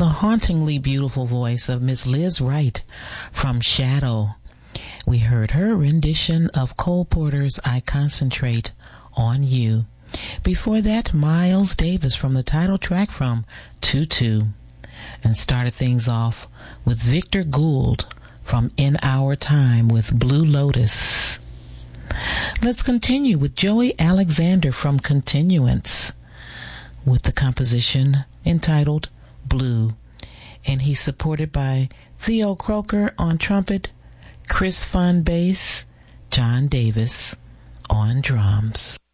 the hauntingly beautiful voice of Miss Liz Wright from Shadow. We heard her rendition of Cole Porter's I Concentrate on You. Before that, Miles Davis from the title track from Tutu. And started things off with Victor Gould from In Our Time with Blue Lotus. Let's continue with Joey Alexander from Continuance with the composition entitled Blue. And he's supported by Theo Croker on trumpet, Chris Fun bass, John Davis on drums.